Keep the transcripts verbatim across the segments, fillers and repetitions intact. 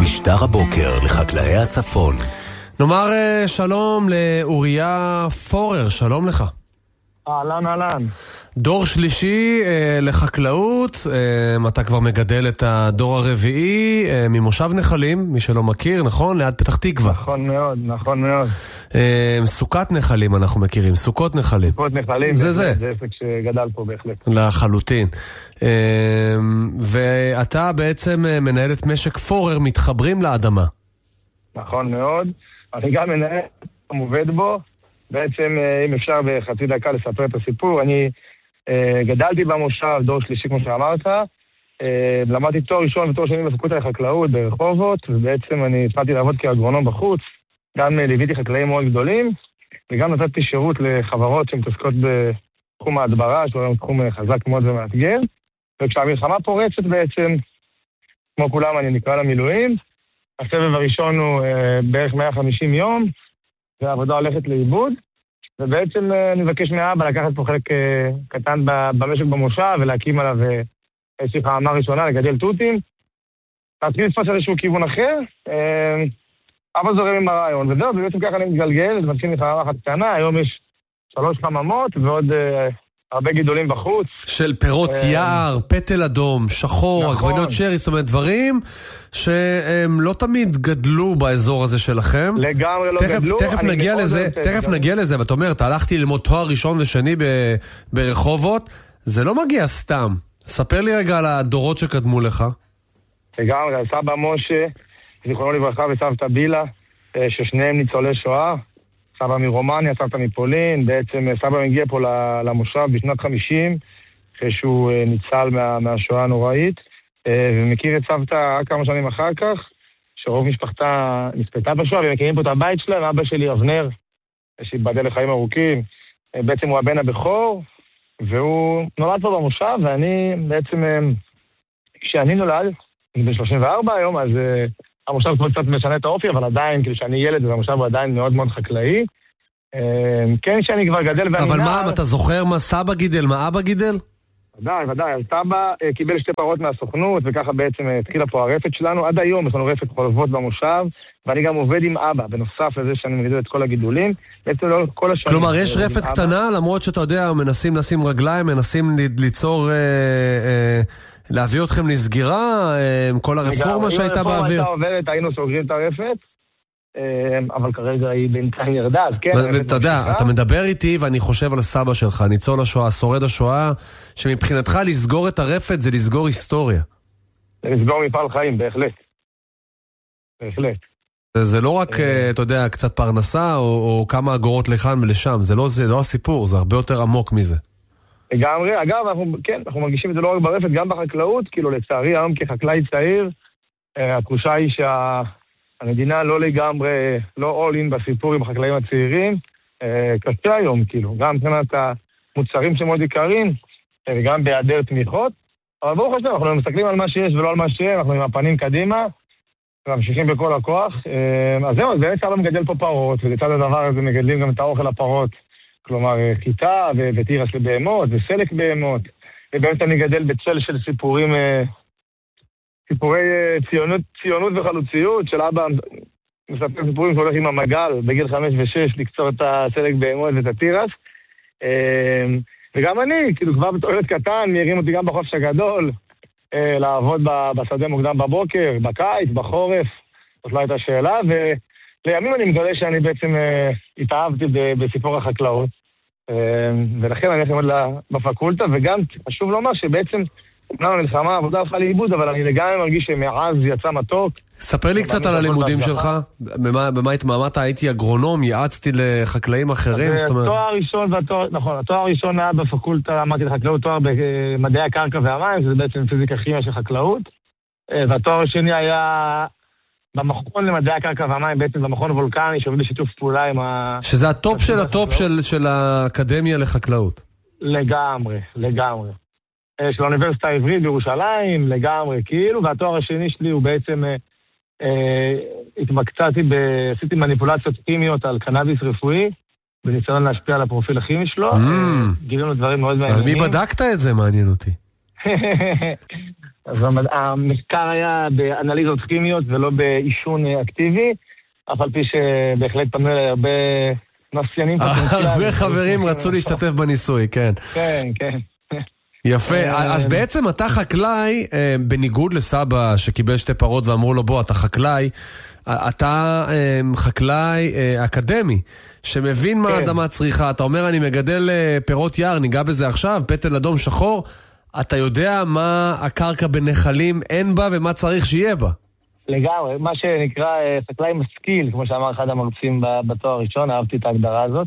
משטר הבוקר לחקלאי הצפון. נאמר שלום לאוריה פורר, שלום לך. אהלן, אהלן. דור שלישי אה, לחקלאות, אה, אתה כבר מגדל את הדור הרביעי אה, ממושב נחלים, מי שלא מכיר, נכון? ליד פתח תקווה. נכון מאוד, נכון מאוד. אה, סוכת נחלים אנחנו מכירים, סוכות נחלים. סוכות נחלים, זה זה. זה עסק שגדל פה בהחלט. לחלוטין. אה, ואתה בעצם מנהל את משק פורר, מתחברים לאדמה. נכון מאוד. אני גם מנהל, עובד בו. בעצם, אם אפשר בחצי דקה לספר את הסיפור, אני אה, גדלתי במושב, דור שלישי כמו שאמרת, אה, למדתי תואר ראשון ותואר שני בפקולטה לחקלאות ברחובות, ובעצם אני התחלתי לעבוד כאגרונום בחוץ, גם אה, ליוויתי חקלאים מאוד גדולים, וגם נתתי שירות לחברות שמתעסקות בתחום ההדברה, שהוא תחום חזק מאוד ומאתגר, וכשהמלחמה פורצת בעצם, כמו כולם אני נקרא למילואים, הסבב הראשון הוא אה, בערך מאה וחמישים יום, והעבודה הולכת לאיבוד, ובעצם אני מבקש מאבא לקחת פה חלק קטן במשק במושב, ולהקים עליו איזושהי חממה ראשונה, לגדל תותים. להתחיל לתפוס איזשהו כיוון אחר, אבא זורם עם הרעיון, וזהו, ובעצם ככה אני מתגלגל, מתחיל מחממה אחת קטנה, היום יש שלוש חממות, ועוד הרבה גידולים בחוץ. של פירות יער, פטל אדום, שחור, עגבניות שרי, זאת אומרת דברים שהם לא תמיד גדלו באזור הזה שלכם. לגמרי לא גדלו. תכף נגיע לזה, תכף נגיע לזה, ואת אומרת, הלכתי ללמוד תואר ראשון ושני ברחובות, זה לא מגיע סתם. ספר לי רגע על הדורות שקדמו לך. לגמרי, סבא משה, זיכרונו לברכה, וסבתא בילה, ששניהם ניצולי שואה. סבא מרומניה, סבתא מפולין, בעצם סבא מגיע פה למושב בשנת חמישים, אחרי שהוא ניצל מה, מהשואה הנוראית, ומכיר את סבתא כמה שנים אחר כך, שרוב משפחתה נספתה בשואה, ומכירים פה את הבית שלהם, אבא שלי אבנר, שיבדל לחיים ארוכים, בעצם הוא הבן הבכור, והוא נולד פה במושב, ואני בעצם, כשאני נולד, אני בן שלושים וארבע היום, אז המושב כבר קצת משנה את האופי, אבל עדיין, כאילו שאני ילד, והמושב הוא עדיין מאוד מאוד חקלאי. כן, שאני כבר גדל ואני... אבל מה, אתה זוכר מה סבא גידל, מה אבא גידל? ודאי, ודאי. אז סבא קיבל שתי פרות מהסוכנות, וככה בעצם התחילה פה הרפת שלנו. עד היום יש לנו רפת חולבות במושב, ואני גם עובד עם אבא, בנוסף לזה שאני מגדל את כל הגידולים. בעצם לא כל השנים... כלומר, יש רפת קטנה, למרות שאתה יודע, מנסים לשים רגליים, מנסים ליצור... להביא אתכם לסגירה, כל הרפורמה שהייתה באוויר. אם הרפורמה הייתה עוברת, היינו סוגרים את הרפת, אבל כרגע היא בינתיים ירדה, אז כן. ואתה יודע, אתה מדבר איתי ואני חושב על סבא שלך, ניצול השואה, שורד השואה, שמבחינתך לסגור את הרפת זה לסגור היסטוריה. זה לסגור מפעל חיים, בהחלט. בהחלט. זה לא רק, אתה יודע, קצת פרנסה או כמה אגורות לכאן ולשם, זה לא הסיפור, זה הרבה יותר עמוק מזה. לגמרי, אגב, אנחנו, כן, אנחנו מרגישים את זה לא רק ברפת, גם בחקלאות, כאילו לצערי, היום כחקלאי צעיר, התחושה היא שהמדינה לא לגמרי, לא all in בסיפור עם החקלאים הצעירים, קשה היום, כאילו, גם מבחינת המוצרים שמאוד יקרים, וגם בהיעדר תמיכות, אבל ברוך השם, אנחנו מסתכלים על מה שיש ולא על מה שיש, אנחנו עם הפנים קדימה, וממשיכים בכל הכוח, אז זהו, אז באמת סבא מגדל פה פרות, ולצד הדבר הזה מגדלים גם את האוכל הפרות, כלומר, חיטה ותירס לבהמות וסלק בהמות. ובאמת אני גדל בצל של סיפורים, סיפורי ציונות, ציונות וחלוציות, של אבא מספר סיפורים שהולך עם המגל בגיל חמש ושש לקצור את הסלק בהמות ואת התירס. וגם אני, כאילו כבר בתור ילד קטן, מיירים אותי גם בחופש הגדול, לעבוד בשדה מוקדם בבוקר, בקיץ, בחורף, זאת לא הייתה שאלה, ו... לימים אני מגלה שאני בעצם אה, התאהבתי ב- בסיפור החקלאות, אה, ולכן אני הולך ללמוד בפקולטה, וגם חשוב לומר שבעצם, אומנם המלחמה, העבודה הלכה לאיבוד, אבל אני לגמרי מרגיש שמעז יצא מתוק. ספר לי קצת על הלימודים שלך, במה, במה התמהמת? הייתי אגרונום, יעצתי לחקלאים אחרים, זאת אומרת... התואר הראשון, והתואר, נכון, התואר הראשון היה בפקולטה, אמרתי לחקלאות, תואר במדעי הקרקע והמים, שזה בעצם פיזיקה כימיה של חקלאות, והתואר השני היה... במכון למדעי הקרקע והמים, בעצם במכון וולקני, שעובד בשיתוף פעולה עם ה... שזה הטופ של הטופ של, של האקדמיה לחקלאות. לגמרי, לגמרי. של האוניברסיטה העברית בירושלים, לגמרי, כאילו, והתואר השני שלי הוא בעצם, אה, אה, התמקצעתי, ב... עשיתי מניפולציות כימיות על קנאביס רפואי, בניסיון להשפיע על הפרופיל הכימי שלו, mm. גילינו דברים מאוד מעניינים. מי בדקת את זה? מעניין אותי. אז המחקר היה באנליזות כימיות ולא באישון אקטיבי, אף על פי שבהחלט פנו אליי הרבה נסיינים. הרבה חברים רצו להשתתף בניסוי, כן. כן, כן. יפה, אז בעצם אתה חקלאי, בניגוד לסבא שקיבל שתי פרות ואמרו לו בוא אתה חקלאי, אתה חקלאי אקדמי שמבין מה האדמה צריכה. אתה אומר אני מגדל פירות יער, ניגע בזה עכשיו, פטל אדום שחור, אתה יודע מה הקרקע בנחלים אין בה ומה צריך שיהיה בה. לגמרי, מה שנקרא חקלאי משכיל, כמו שאמר אחד המרצים בתואר הראשון, אהבתי את ההגדרה הזאת.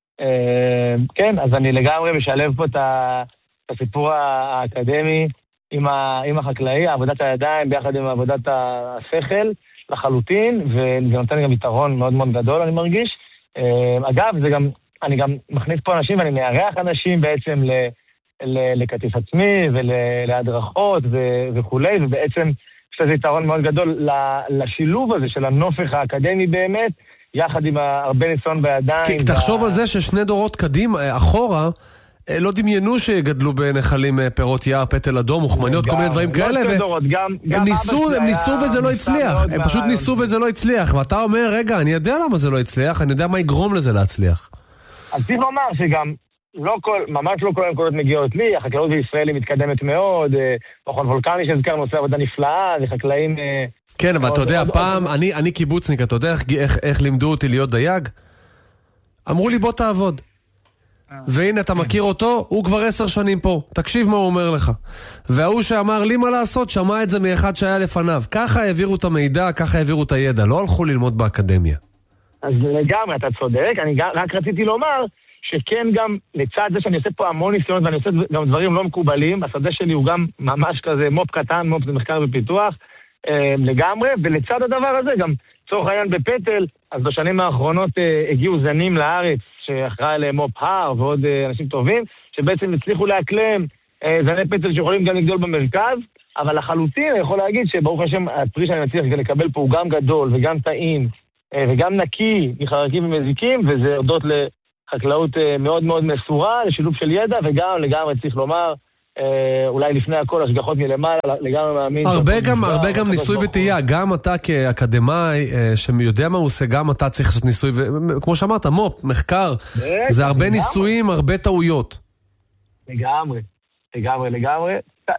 כן, אז אני לגמרי משלב פה את ה... הסיפור האקדמי עם, ה, עם החקלאי, עבודת הידיים ביחד עם עבודת השכל לחלוטין, וזה נותן גם יתרון מאוד מאוד גדול, אני מרגיש. אגב, זה גם, אני גם מכניס פה אנשים, ואני מארח אנשים בעצם ל, ל, לכתיף עצמי ולהדרכות וכו', ובעצם יש לזה יתרון מאוד גדול לשילוב הזה של הנופך האקדמי באמת, יחד עם הרבה ניסיון בידיים. כי תחשוב על זה ששני דורות קדים, אחורה, לא דמיינו שגדלו בנחלים פירות יער, פטל אדום, מוחמניות, כל מיני דברים כאלה. הם ניסו וזה לא הצליח. הם פשוט ניסו וזה לא הצליח. ואתה אומר, רגע, אני יודע למה זה לא הצליח, אני יודע מה יגרום לזה להצליח. אז צריך לומר שגם, ממש לא כל הנקודות מגיעות לי, החקלאות בישראל היא מתקדמת מאוד, מכון וולקני שהזכרנו עושה עבודה נפלאה, זה חקלאים... כן, אבל אתה יודע, פעם, אני קיבוצניק, אתה יודע איך לימדו אותי להיות דייג? אמרו לי בוא תעבוד. והנה אתה מכיר אותו, הוא כבר עשר שנים פה, תקשיב מה הוא אומר לך. והוא שאמר לי מה לעשות, שמע את זה מאחד שהיה לפניו. ככה העבירו את המידע, ככה העבירו את הידע, לא הלכו ללמוד באקדמיה. אז לגמרי, אתה צודק, אני רק רציתי לומר שכן גם לצד זה שאני עושה פה המון ניסיונות ואני עושה גם דברים לא מקובלים, השדה שלי הוא גם ממש כזה מופ קטן, מופ זה מחקר ופיתוח לגמרי, ולצד הדבר הזה גם צורך העניין בפטל, אז בשנים האחרונות הגיעו זנים לארץ שאחראי למופ הר ועוד אנשים טובים, שבעצם הצליחו להקלם זני פטל שיכולים גם לגדול במרכז, אבל לחלוטין אני יכול להגיד שברוך השם הפרי שאני מצליח לקבל פה הוא גם גדול וגם טעים וגם נקי מחרקים ומזיקים, וזה הודות לחקלאות מאוד מאוד מסורה, לשילוב של ידע, וגם לגמרי צריך לומר, אולי לפני הכל השגחות מלמעלה, לגמרי מאמין. הרבה גם, הרבה גם ניסוי וטעייה, גם אתה כאקדמאי שיודע מה הוא עושה, גם אתה צריך לעשות ניסוי, וכמו שאמרת, מופ, מחקר, זה הרבה ניסויים, הרבה טעויות. לגמרי, לגמרי, לגמרי.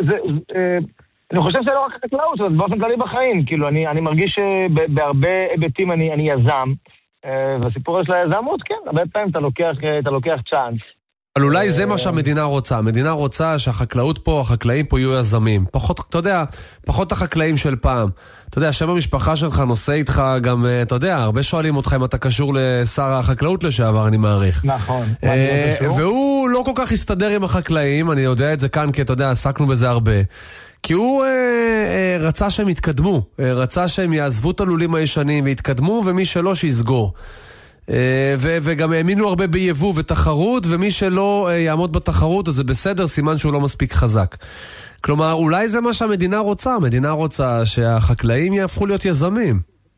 אני חושב שזה לא רק חקלאות, זה באופן כללי בחיים, כאילו אני, אני מרגיש שבהרבה היבטים אני, אני יזם, והסיפור של היזמות, כן, הרבה פעמים אתה לוקח, אתה לוקח צ'אנס. אבל אולי זה מה שהמדינה רוצה. המדינה רוצה שהחקלאות פה, החקלאים פה יהיו יזמים. פחות, אתה יודע, פחות החקלאים של פעם. אתה יודע, שם המשפחה שלך נושא איתך גם, אתה יודע, הרבה שואלים אותך אם אתה קשור לשר החקלאות לשעבר, אני מעריך. נכון. והוא לא כל כך הסתדר עם החקלאים, אני יודע את זה כאן, כי אתה יודע, עסקנו בזה הרבה. כי הוא אה, אה, רצה שהם יתקדמו, אה, רצה שהם יעזבו את הלולים הישנים ויתקדמו, ומי שלא שיסגור. אה, ו- וגם האמינו הרבה ביבוא ותחרות, ומי שלא אה, יעמוד בתחרות, אז זה בסדר, סימן שהוא לא מספיק חזק. כלומר, אולי זה מה שהמדינה רוצה, המדינה רוצה שהחקלאים יהפכו להיות יזמים.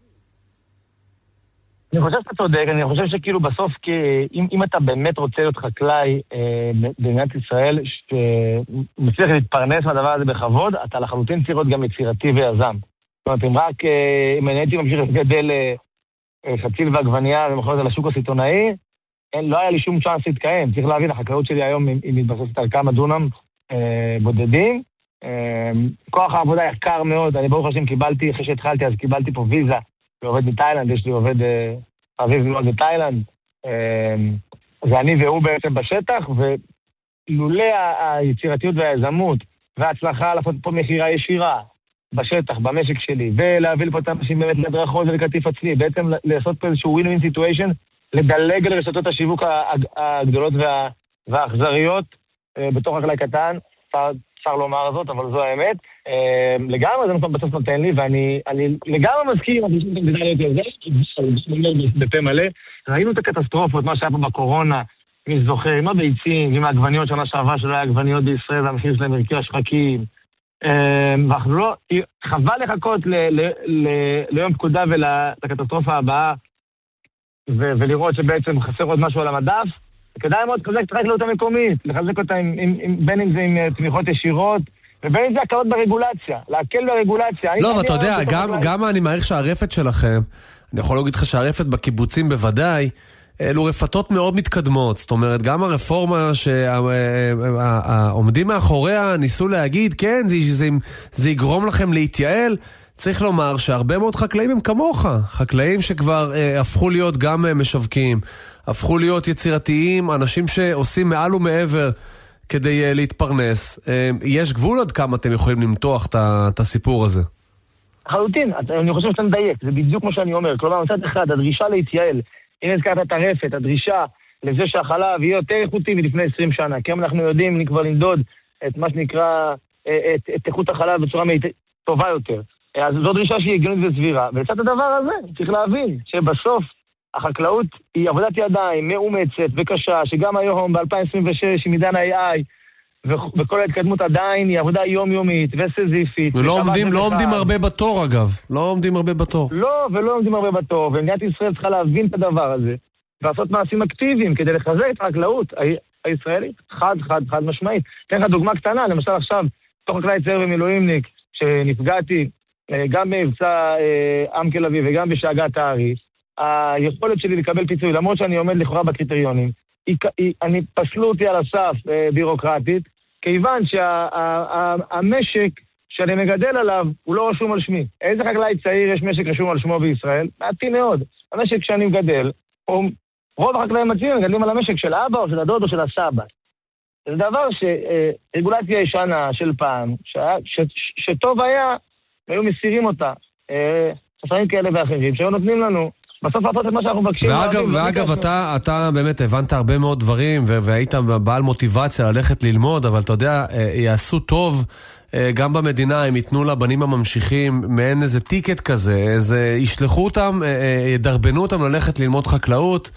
אני חושב שאתה צודק, אני חושב שכאילו בסוף, אם, אם אתה באמת רוצה להיות חקלאי אה, במדינת ישראל, שמצליח להתפרנס מהדבר הזה בכבוד, אתה לחלוטין צריך להיות גם יצירתי ויזם. זאת אומרת, אם רק, אה, אם אני הייתי ממשיך לגדל אה, חציל ועגבנייה ומחר זה לשוק הסיטונאי, לא היה לי שום צ'אנס להתקיים. צריך להבין, החקלאות שלי היום היא מתבססת על כמה דונם אה, בודדים. אה, כוח העבודה יקר מאוד, אני ברוך השם קיבלתי, אחרי שהתחלתי אז קיבלתי פה ויזה, ועובד בתאילנד, יש לי עובד חביב מאוד בתאילנד, זה אני והוא בעצם בשטח, ולולא היצירתיות והיזמות, וההצלחה לעשות פה מחירה ישירה בשטח, במשק שלי, ולהביא לפה את האנשים באמת להדרכות ולקטיף עצמי, בעצם לעשות פה איזשהו win-win situation, לדלג על רשתות השיווק הגדולות והאכזריות בתוך חקלאי קטן, אפשר לומר זאת, אבל זו האמת. לגמרי זה בסוף נותן לי, ואני לגמרי מזכיר, אני חושב שזה להיות יותר, בפה מלא, ראינו את הקטסטרופות, מה שהיה פה בקורונה, מי זוכר, עם הביצים, עם העגבניות שנה שעברה שלא היה עגבניות בישראל, והמחיר שלהם הרקיע השחקים. ואנחנו לא, חבל לחכות ליום פקודה ולקטסטרופה הבאה, ולראות שבעצם חסר עוד משהו על המדף. כדאי מאוד לחזק את החקלאות המקומית, לחזק אותה עם, עם, עם, בין אם זה עם תמיכות ישירות, ובין זה הקלות ברגולציה, להקל ברגולציה. לא, אבל אתה יודע, גם אני מעריך שהרפת שלכם, אני יכול להגיד לך שהרפת בקיבוצים בוודאי, אלו רפתות מאוד מתקדמות, זאת אומרת, גם הרפורמה שעומדים מאחוריה ניסו להגיד, כן, זה, זה, זה יגרום לכם להתייעל, צריך לומר שהרבה מאוד חקלאים הם כמוך, חקלאים שכבר אה, הפכו להיות גם אה, משווקים, הפכו להיות יצירתיים, אנשים שעושים מעל ומעבר כדי אה, להתפרנס. אה, יש גבול עד כמה אתם יכולים למתוח את הסיפור הזה? חלוטין, אני חושב שאתה מדייק, זה בדיוק כמו שאני אומר, כלומר, מצד אחד, הדרישה להתייעל, הנה הזכרת את הרפת, הדרישה לזה שהחלב יהיה יותר איכותי מלפני עשרים שנה, כי היום אנחנו יודעים כבר למדוד את מה שנקרא, את, את איכות החלב בצורה טובה יותר. אז זו דרישה שהיא הגיונית וסבירה, ולצד הדבר הזה צריך להבין שבסוף החקלאות היא עבודת ידיים מאומצת וקשה, שגם היום ב-אלפיים עשרים ושש עם עידן ה-איי איי וכל ההתקדמות עדיין היא עבודה יומיומית וסזיפית. ולא עומדים, לא עומדים הרבה בתור אגב, לא עומדים הרבה בתור. לא, ולא עומדים הרבה בתור, ומדינת ישראל צריכה להבין את הדבר הזה, לעשות מעשים אקטיביים כדי לחזק את החקלאות הישראלית, חד חד חד משמעית. תן לך דוגמה קטנה, למשל עכשיו, תוך חקלאי צעיר ומילואימניק, שנפגעתי גם במבצע עם תל אביב וגם בשאגת הארי, היכולת שלי לקבל פיצוי, למרות שאני עומד לכאורה בקריטריונים, היא, היא, אני פסלו אותי על הסף בירוקרטית, כיוון שהמשק שאני מגדל עליו הוא לא רשום על שמי. איזה חקלאי צעיר יש משק רשום על שמו בישראל? מעטים מאוד. המשק שאני מגדל, רוב החקלאים הצעירים מגדלים על המשק של אבא או של הדוד או של הסבא. זה דבר שרגולציה ישנה של פעם, ש, ש, ש, שטוב היה, והיו מסירים אותה. חסרים כאלה ואחרים, שהיו נותנים לנו בסוף לעשות את מה שאנחנו מבקשים. ואגב, ואגב אתה, אתה באמת הבנת הרבה מאוד דברים, והיית בעל מוטיבציה ללכת ללמוד, אבל אתה יודע, יעשו טוב גם במדינה, הם ייתנו לבנים הממשיכים מעין איזה טיקט כזה, איזה, ישלחו אותם, ידרבנו אותם ללכת ללמוד חקלאות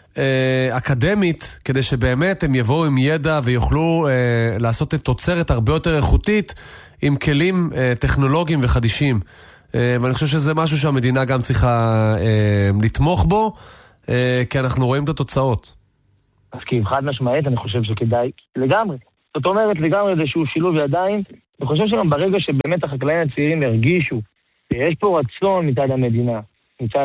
אקדמית, כדי שבאמת הם יבואו עם ידע ויוכלו לעשות את תוצרת הרבה יותר איכותית, עם כלים טכנולוגיים וחדישים. ואני חושב שזה משהו שהמדינה גם צריכה לתמוך בו, כי אנחנו רואים את התוצאות. אז כי חד משמעית אני חושב שכדאי לגמרי. זאת אומרת לגמרי איזשהו שילוב ידיים, אני חושב שגם ברגע שבאמת החקלאים הצעירים הרגישו, יש פה רצון מצד המדינה, מצד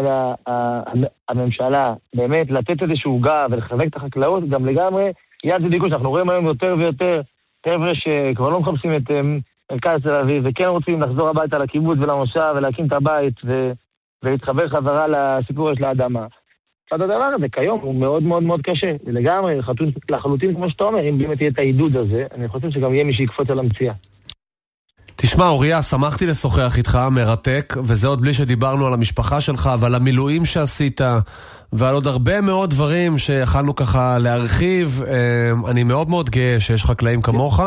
הממשלה, באמת לתת איזשהו גב ולחזק את החקלאות, גם לגמרי, יד זה ביקוש, אנחנו רואים היום יותר ויותר חבר'ה שכבר לא מחפשים את מרכז תל אביב, וכן רוצים לחזור הביתה לקיבוץ ולמושב ולהקים את הבית ו... ולהתחבר חזרה לסיפור של האדמה. אז הדבר הזה כיום הוא מאוד מאוד מאוד קשה, ולגמרי לחלוטין כמו שאתה אומר, אם באמת יהיה את העידוד הזה, אני חושב שגם יהיה מי שיקפוץ על המציאה. תשמע אוריה, שמחתי לשוחח איתך, מרתק, וזה עוד בלי שדיברנו על המשפחה שלך ועל המילואים שעשית, ועל עוד הרבה מאוד דברים שיכלנו ככה להרחיב. אני מאוד מאוד גאה שיש חקלאים כמוך,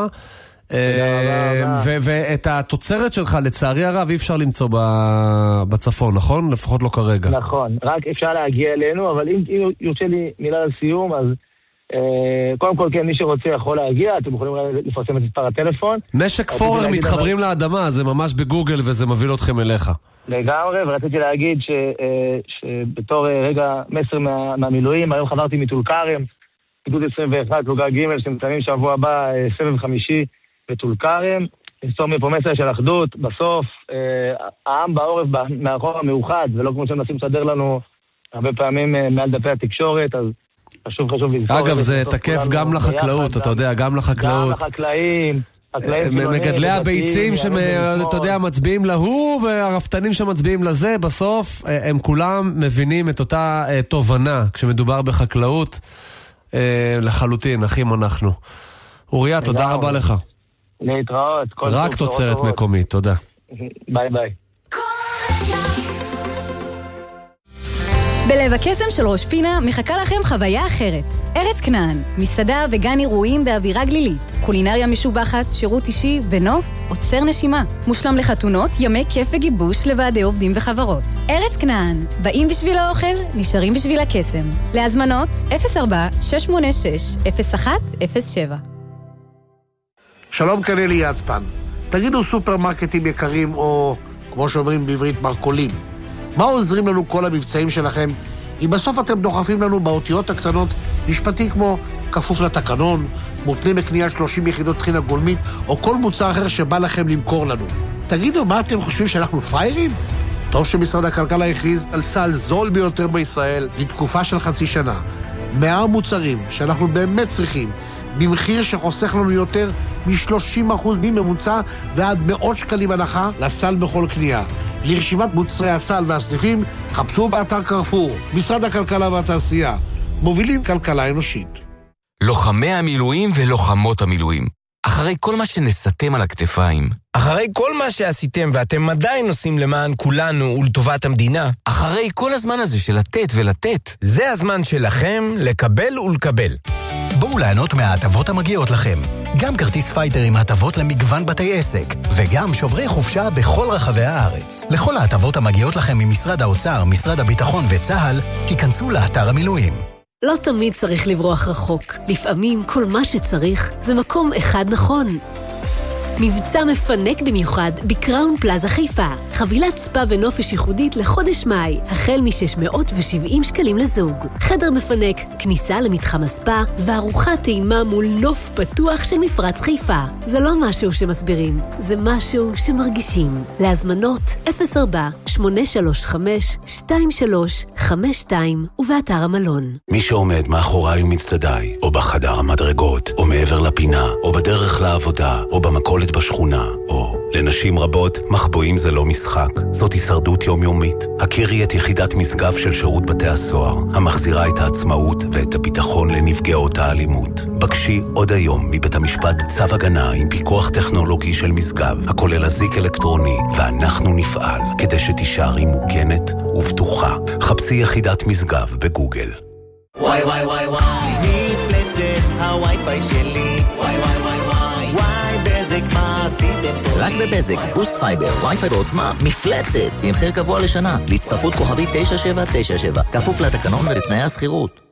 ואת התוצרת שלך לצערי הרב אי אפשר למצוא בצפון, נכון? לפחות לא כרגע. נכון, רק אפשר להגיע אלינו, אבל אם יורשה לי מילה לסיום, אז קודם כל כן, מי שרוצה יכול להגיע, אתם יכולים לפרסם את מספר הטלפון. משק פורר מתחברים לאדמה, זה ממש בגוגל וזה מביא אתכם אליך. לגמרי, ורציתי להגיד שבתור רגע מסר מהמילואים, היום חברתי מטול כרם, גדוד עשרים ואחת, פלוגה ג' שמציינים שבוע הבא, סבב חמישי בטול כרם, נסתור מפה מסר של אחדות, בסוף העם בעורף מאחור המאוחד, ולא כמו שהם נסים לסדר לנו הרבה פעמים מעל דפי התקשורת, אז חשוב חשוב לזכור. אגב, זה תקף גם לחקלאות, אתה יודע, גם לחקלאות. גם לחקלאים. מגדלי הביצים שאתה יודע מצביעים להוא והרפתנים שמצביעים לזה, בסוף הם כולם מבינים את אותה תובנה כשמדובר בחקלאות לחלוטין, אחים אנחנו. אוריה, תודה רבה לך. להתראות. רק תוצרת מקומית, תודה. ביי ביי. בלב הקסם של ראש פינה מחכה לכם חוויה אחרת. ארץ כנען, מסעדה וגן אירועים באווירה גלילית, קולינריה משובחת, שירות אישי ונוף עוצר נשימה. מושלם לחתונות, ימי כיף וגיבוש לוועדי עובדים וחברות. ארץ כנען, באים בשביל האוכל, נשארים בשביל הקסם. להזמנות אפס ארבע שש שמונה שש אפס אחת אפס שבע. שלום, כאן אלי יצפן. תגידו סופרמרקטים יקרים או, כמו שאומרים בעברית, מרקולים. מה עוזרים לנו כל המבצעים שלכם, אם בסוף אתם דוחפים לנו באותיות הקטנות משפטי כמו כפוף לתקנון, מותנה בקנייה שלושים יחידות טחינה גולמית, או כל מוצר אחר שבא לכם למכור לנו. תגידו, מה אתם חושבים שאנחנו פריירים? טוב שמשרד הכלכלה הכריז על סל זול ביותר בישראל לתקופה של חצי שנה. מאה מוצרים שאנחנו באמת צריכים, במחיר שחוסך לנו יותר מ-שלושים אחוז מממוצע ועד מאות שקלים הנחה לסל בכל קנייה. לרשימת מוצרי הסל והסניפים, חפשו באתר קרפור, משרד הכלכלה והתעשייה. מובילים כלכלה אנושית. לוחמי המילואים ולוחמות המילואים. אחרי כל מה שנסתם על הכתפיים. אחרי כל מה שעשיתם ואתם עדיין עושים למען כולנו ולטובת המדינה. אחרי כל הזמן הזה של לתת ולתת. זה הזמן שלכם לקבל ולקבל. בואו ליהנות מההטבות המגיעות לכם. גם כרטיס פייטר עם הטבות למגוון בתי עסק, וגם שוברי חופשה בכל רחבי הארץ. לכל ההטבות המגיעות לכם ממשרד האוצר, משרד הביטחון וצה"ל, היכנסו לאתר המילואים. לא תמיד צריך לברוח רחוק. לפעמים כל מה שצריך זה מקום אחד נכון. מבצע מפנק במיוחד בקראון פלאזה חיפה. חבילת ספה ונופש ייחודית לחודש מאי, החל מ-שש מאות ושבעים שקלים לזוג. חדר מפנק, כניסה למתחם הספה, וארוחת טעימה מול נוף פתוח של מפרץ חיפה. זה לא משהו שמסבירים, זה משהו שמרגישים. להזמנות אפס ארבע שמונה שלוש חמש שתיים שלוש חמש שתיים ובאתר המלון. מי שעומד מאחוריי ומצדדיי, או בחדר המדרגות, או מעבר לפינה, או בדרך לעבודה, או במכולת בשכונה, או לנשים רבות, מחבואים זה לא משחק, זאת הישרדות יומיומית. הכירי את יחידת משגב של שירות בתי הסוהר, המחזירה את העצמאות ואת הביטחון לנפגעות האלימות. בקשי עוד היום מבית המשפט צו הגנה עם פיקוח טכנולוגי של משגב, הכולל אזיק אלקטרוני, ואנחנו נפעל כדי שתישארי מוגנת ובטוחה. חפשי יחידת משגב בגוגל. וואי וואי וואי וואי, מפלצת הווי-פיי שלי. וואי וואי וואי וואי, וואי בזק מה עשיתם פה? רק בבזק, בוסט פייבר, וי-פיי בעוצמה, מפלצת, עם מחיר קבוע לשנה, להצטרפות כוכבית תשע שבע תשע שבע, כפוף לתקנון ולתנאי הסחירות.